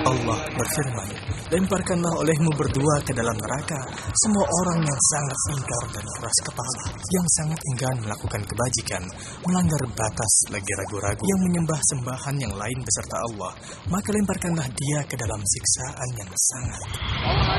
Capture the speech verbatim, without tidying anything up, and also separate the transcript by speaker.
Speaker 1: Allah berfirman, lemparkanlah olehmu berdua ke dalam neraka semua orang yang sangat ingkar dan keras kepala, yang sangat enggan melakukan kebajikan, melanggar batas lagi ragu-ragu, yang menyembah sembahan yang lain beserta Allah, maka lemparkanlah dia ke dalam siksaan yang sangat.